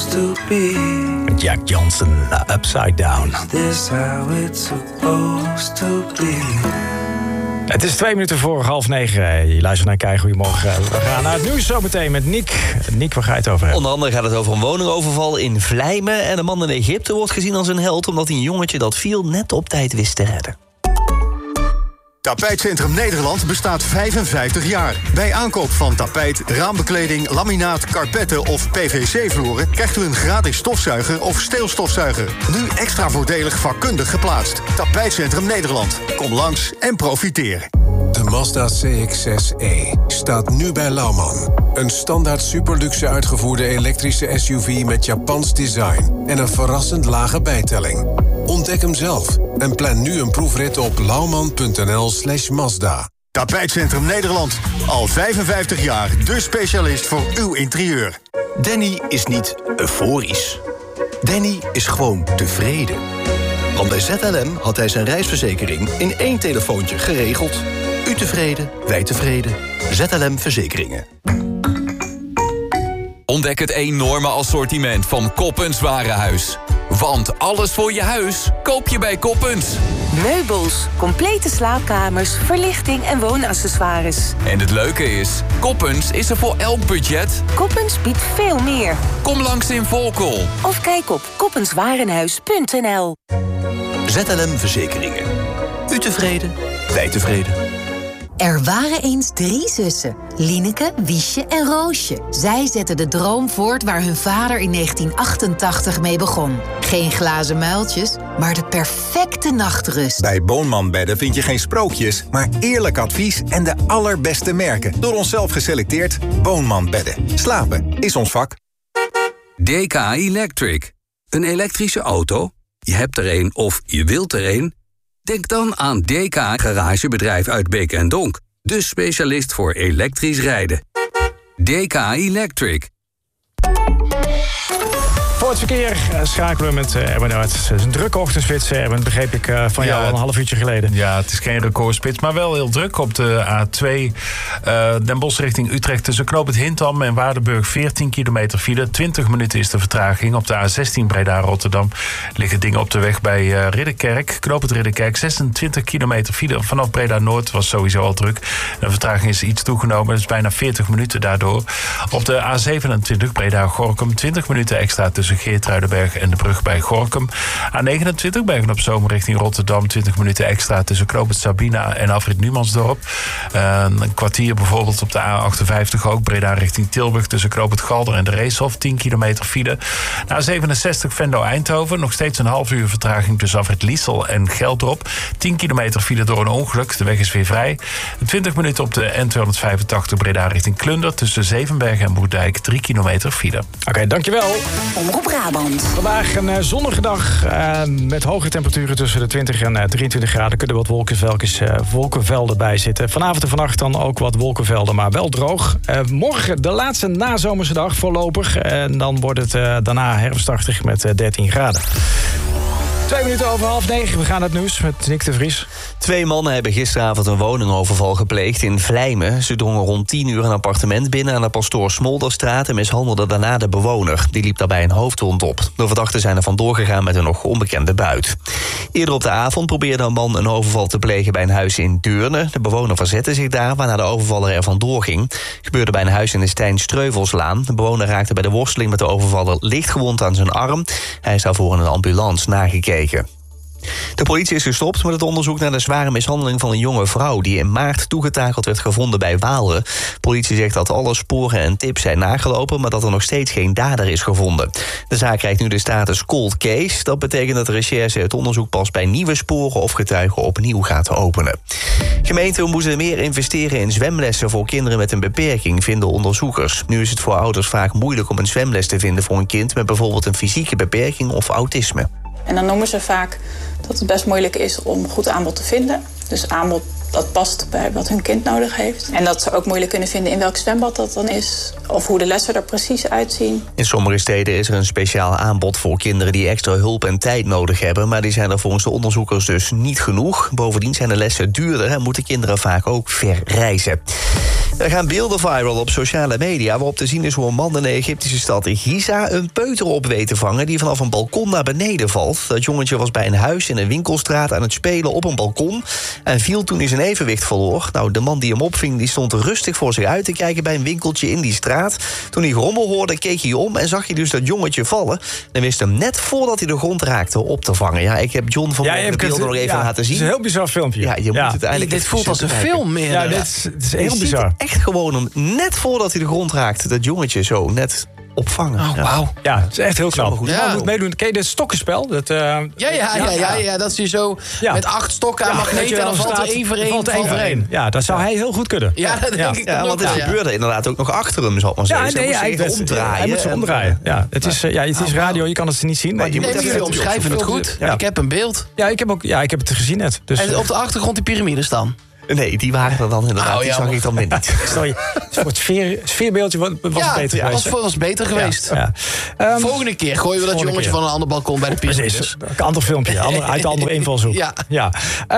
supposed to be? Jack Johnson, Upside Down. Is this how it's supposed to be? Het is 2 minuten voor 8:30. Je luistert naar Kei, goedemorgen. We gaan naar het nieuws zo meteen met Nick. Nick, waar ga je het over hebben? Onder andere gaat het over een woningoverval in Vlijmen. En een man in Egypte wordt gezien als een held, omdat hij een jongetje dat viel net op tijd wist te redden. Tapijtcentrum Nederland bestaat 55 jaar. Bij aankoop van tapijt, raambekleding, laminaat, karpetten of PVC-vloeren krijgt u een gratis stofzuiger of steelstofzuiger. Nu extra voordelig vakkundig geplaatst. Tapijtcentrum Nederland. Kom langs en profiteer. De Mazda CX-6e staat nu bij Lauman. Een standaard superluxe uitgevoerde elektrische SUV met Japans design en een verrassend lage bijtelling. Ontdek hem zelf en plan nu een proefrit op lauman.nl/Mazda. Tapijtcentrum Nederland. Al 55 jaar de specialist voor uw interieur. Danny is niet euforisch. Danny is gewoon tevreden. Want bij ZLM had hij zijn reisverzekering in 1 telefoontje geregeld. U tevreden, wij tevreden. ZLM Verzekeringen. Ontdek het enorme assortiment van Koppens Warenhuis. Want alles voor je huis koop je bij Koppens. Meubels, complete slaapkamers, verlichting en woonaccessoires. En het leuke is, Koppens is er voor elk budget. Koppens biedt veel meer. Kom langs in Volkel. Of kijk op koppenswarenhuis.nl. ZLM Verzekeringen. U tevreden, wij tevreden. Er waren eens 3 zussen, Lieneke, Wiesje en Roosje. Zij zetten de droom voort waar hun vader in 1988 mee begon. Geen glazen muiltjes, maar de perfecte nachtrust. Bij Boonman Bedden vind je geen sprookjes, maar eerlijk advies en de allerbeste merken. Door onszelf geselecteerd. Boonman Bedden. Slapen is ons vak. DK Electric. Een elektrische auto? Je hebt er een of je wilt er een? Denk dan aan DK Garagebedrijf uit Beek en Donk. De specialist voor elektrisch rijden. DK Electric. Voor het verkeer schakelen we met Erwin Noord. Het is een drukke ochtendspits, Erwin, begreep ik van jou al een half uurtje geleden. Ja, het is geen recordspits, maar wel heel druk. Op de A2 Den Bosch richting Utrecht tussen Knoop het Hintham en Waardenburg 14 kilometer file. 20 minuten is de vertraging. Op de A16 Breda-Rotterdam liggen dingen op de weg bij Ridderkerk. Knoop het Ridderkerk 26 kilometer file. Vanaf Breda-Noord was sowieso al druk. De vertraging is iets toegenomen, dat is bijna 40 minuten daardoor. Op de A27 Breda-Gorinchem 20 minuten extra tussen Geertruidenberg en de brug bij Gorinchem. A29 Bergen op Zoom richting Rotterdam 20 minuten extra tussen Knoop het Sabina en Afrit Numansdorp. Een kwartier bijvoorbeeld op de A58 ook Breda richting Tilburg tussen Knoop het Galder en de Reeshof 10 kilometer file. A67 Venlo-Eindhoven nog steeds een half uur vertraging tussen Afrit Liesel en Geldrop. 10 kilometer file door een ongeluk. De weg is weer vrij. 20 minuten op de N285 Breda richting Klunder tussen Zevenbergen en Moerdijk 3 kilometer file. Oké, dankjewel. Omroep Brabant. Vandaag een zonnige dag met hoge temperaturen tussen de 20 en 23 graden. Er kunnen wat wolkenvelden bij zitten. Vanavond en vannacht dan ook wat wolkenvelden, maar wel droog. Morgen de laatste nazomerse dag voorlopig. En dan wordt het daarna herfstachtig met 13 graden. 2 minuten over 8:30. We gaan naar het nieuws met Nick de Vries. 2 mannen hebben gisteravond een woningoverval gepleegd in Vlijmen. Ze drongen rond 10 uur een appartement binnen aan de Pastoor Smolderstraat en mishandelden daarna de bewoner. Die liep daarbij een hoofdwond op. De verdachten zijn er vandoor gegaan met een nog onbekende buit. Eerder op de avond probeerde een man een overval te plegen bij een huis in Deurne. De bewoner verzette zich daar, waarna de overvaller er vandoor ging. Gebeurde bij een huis in de Stijn-Streuvelslaan. De bewoner raakte bij de worsteling met de overvaller lichtgewond aan zijn arm. Hij is daarvoor in een ambulance nagekeken. De politie is gestopt met het onderzoek naar de zware mishandeling van een jonge vrouw die in maart toegetakeld werd gevonden bij Waalre. Politie zegt dat alle sporen en tips zijn nagelopen, maar dat er nog steeds geen dader is gevonden. De zaak krijgt nu de status cold case. Dat betekent dat de recherche het onderzoek pas bij nieuwe sporen of getuigen opnieuw gaat openen. Gemeenten moeten meer investeren in zwemlessen voor kinderen met een beperking, vinden onderzoekers. Nu is het voor ouders vaak moeilijk om een zwemles te vinden voor een kind met bijvoorbeeld een fysieke beperking of autisme. En dan noemen ze vaak dat het best moeilijk is om goed aanbod te vinden. Dus aanbod dat past bij wat hun kind nodig heeft. En dat ze ook moeilijk kunnen vinden in welk zwembad dat dan is. Of hoe de lessen er precies uitzien. In sommige steden is er een speciaal aanbod voor kinderen die extra hulp en tijd nodig hebben. Maar die zijn er volgens de onderzoekers dus niet genoeg. Bovendien zijn de lessen duurder en moeten kinderen vaak ook ver reizen. Er gaan beelden viral op sociale media waarop te zien is hoe een man in de Egyptische stad Giza een peuter op weet te vangen die vanaf een balkon naar beneden valt. Dat jongetje was bij een huis in een winkelstraat aan het spelen op een balkon en viel toen hij zijn evenwicht verloor. Nou, de man die hem opving die stond rustig voor zich uit te kijken bij een winkeltje in die straat. Toen hij gerommel hoorde, keek hij om en zag hij dus dat jongetje vallen en wist hem net voordat hij de grond raakte op te vangen. Ja, ik heb John vanmorgen de beelden nog even laten zien. Het is een heel bizar filmpje. Ja, je moet het eigenlijk. Dit voelt als een film meer. Ja, dit is heel bizar. Echt gewoon om net voordat hij de grond raakte, dat jongetje zo net opvangen. Oh, wauw. Ja, het is echt heel knap. Goed. Ja. Moet meedoen. Ken je dit stokkenspel? Dat, Ja, dat is je zo met 8 stokken aan magneten en dan valt er één voor één. Ja, dat zou hij heel goed kunnen. Ja, dat denk ik ja, want het gebeurde inderdaad ook nog achter hem, zal ik maar zeggen. Hij moet ze omdraaien. Ja, het is radio, je kan het niet zien. Maar jullie omschrijven het goed. Ja. Ik heb een beeld. Ja, ik heb het gezien net. Dus, en op de achtergrond die piramides dan? Nee, die waren er dan inderdaad. Die zag ik dan weer niet. Sorry, voor het sfeerbeeldje was het beter geweest. Was beter geweest. Ja. Volgende keer gooien we dat jongetje van een ander balkon bij de piramides. Een ander filmpje, uit de andere invalshoek. Ja.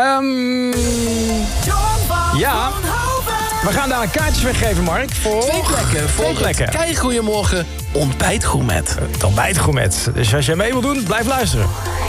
We gaan daar kaartjes weggeven, Mark. Voor 2 plekken. Voor het Kei Goeiemorgen ontbijtgourmet. Het ontbijtgourmet. Dus als jij mee wil doen, blijf luisteren.